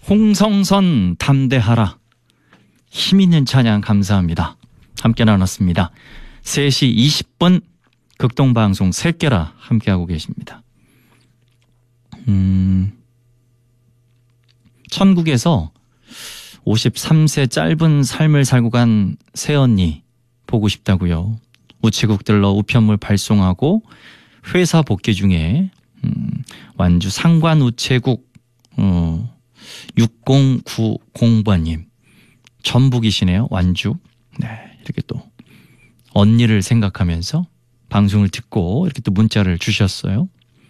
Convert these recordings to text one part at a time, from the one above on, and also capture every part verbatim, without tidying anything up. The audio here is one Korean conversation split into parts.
홍성선 담대하라. 힘있는 찬양 감사합니다. 함께 나눴습니다. 세 시 이십 분 극동방송 새끼라 함께하고 계십니다. 음, 천국에서 오십삼 세 짧은 삶을 살고 간 새언니 보고 싶다고요. 우체국들로 우편물 발송하고 회사 복귀 중에 음, 완주 상관우체국 어, 육공구공 번님 전북이시네요. 완주. 네, 이렇게 또 언니를 생각하면서 방송을 듣고 이렇게 또 문자를 주셨어요.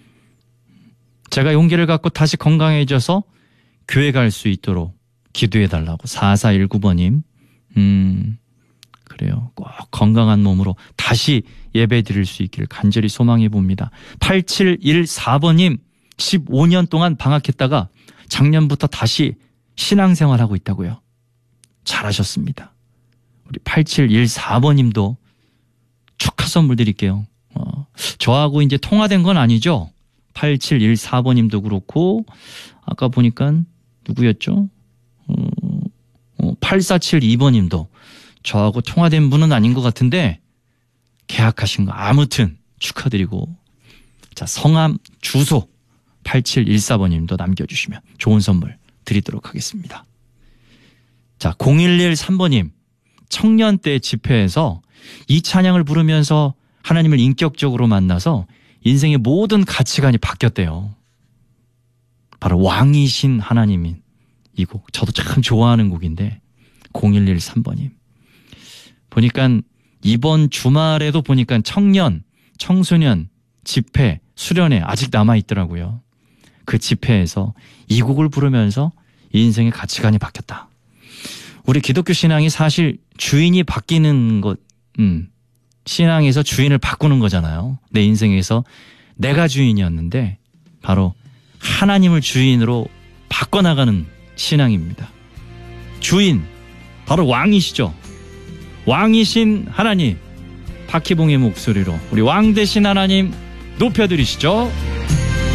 제가 용기를 갖고 다시 건강해져서 교회 갈 수 있도록 기도해달라고. 사사일구 번님. 음, 그래요. 꼭 건강한 몸으로 다시 예배 드릴 수 있기를 간절히 소망해 봅니다. 팔칠일사 번님. 십오 년 동안 방학했다가 작년부터 다시 신앙생활하고 있다고요. 잘하셨습니다. 우리 팔칠일사 번님도 축하 선물 드릴게요. 어, 저하고 이제 통화된 건 아니죠? 팔칠일사 번님도 그렇고, 아까 보니까 누구였죠? 어, 어, 팔사칠이 번님도 저하고 통화된 분은 아닌 것 같은데, 계약하신 거 아무튼 축하드리고, 자, 성함, 주소, 팔칠일사 번님도 남겨주시면 좋은 선물 드리도록 하겠습니다. 자, 공일일삼 번님. 청년 때 집회에서 이 찬양을 부르면서 하나님을 인격적으로 만나서 인생의 모든 가치관이 바뀌었대요. 바로 왕이신 하나님인 이 곡. 저도 참 좋아하는 곡인데 공일일삼 번님. 보니까 이번 주말에도 보니까 청년, 청소년 집회, 수련회 아직 남아있더라고요. 그 집회에서 이 곡을 부르면서 인생의 가치관이 바뀌었다. 우리 기독교 신앙이 사실 주인이 바뀌는 것, 음, 신앙에서 주인을 바꾸는 거잖아요. 내 인생에서 내가 주인이었는데 바로 하나님을 주인으로 바꿔나가는 신앙입니다. 주인, 바로 왕이시죠. 왕이신 하나님, 박희봉의 목소리로 우리 왕 되신 하나님 높여드리시죠.